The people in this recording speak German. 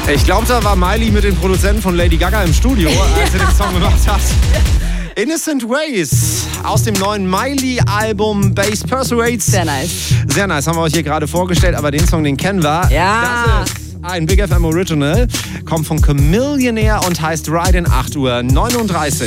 Ich glaube, da war Miley mit den Produzenten von Lady Gaga im Studio, als sie den Song gemacht hat. Innocent Ways aus dem neuen Miley-Album Bass Persuades. Sehr nice. Sehr nice, haben wir euch hier gerade vorgestellt, aber den Song, den kennen wir. Ja. Das ist ein Big FM Original, kommt von Chamillionaire und heißt Ride in 8:39 Uhr.